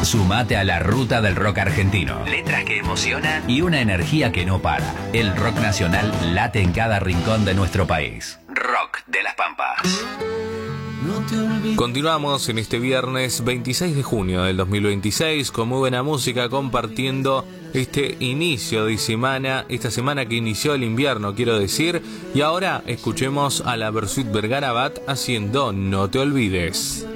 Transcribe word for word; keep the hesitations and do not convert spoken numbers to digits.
Sumate a la ruta del rock argentino. Letras que emocionan y una energía que no para. El rock nacional late en cada rincón de nuestro país. Rock de las Pampas. Continuamos en este viernes veintiséis de junio del dos mil veintiséis con muy buena música, compartiendo este inicio de semana, esta semana que inició el invierno, quiero decir. Y ahora escuchemos a la Versuit Vergara Bat haciendo No te olvides.